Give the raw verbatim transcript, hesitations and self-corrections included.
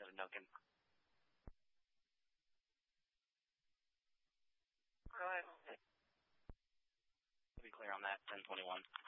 instead of Noken. Right. To be clear on that, ten twenty-one.